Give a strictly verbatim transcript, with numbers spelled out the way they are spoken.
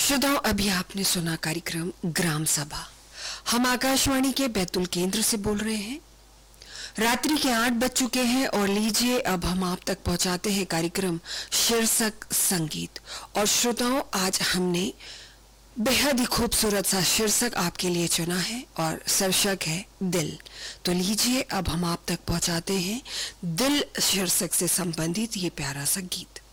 श्रोताओं, अभी आपने सुना कार्यक्रम ग्राम सभा। हम आकाशवाणी के बैतूल केंद्र से बोल रहे हैं। रात्रि के आठ बज चुके हैं और लीजिए अब हम आप तक पहुंचाते हैं कार्यक्रम शीर्षक संगीत। और श्रोताओं, आज हमने बेहद ही खूबसूरत सा शीर्षक आपके लिए चुना है और शीर्षक है दिल। तो लीजिए अब हम आप तक पहुंचाते हैं दिल शीर्षक से संबंधित ये प्यारा सा गीत।